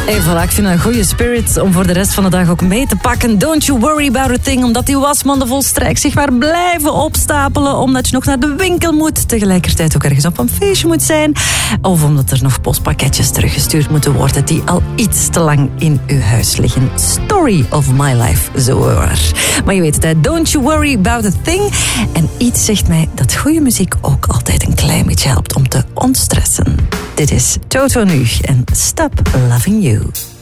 En voilà, ik vind dat een goede spirit om voor de rest van de dag ook mee te pakken. Don't you worry about a thing, omdat die wasmanden volstrekt zich maar blijven opstapelen, omdat je nog naar de winkel moet, tegelijkertijd ook ergens op een feestje moet zijn, of omdat er nog postpakketjes teruggestuurd moeten worden die al iets te lang in uw huis liggen. Story of my life, zo hoor. Maar je weet het, hè? Don't you worry about a thing. En iets zegt mij dat goede muziek ook altijd een klein beetje helpt om te ontstressen. Dit is Toto nu en Stop Loving You.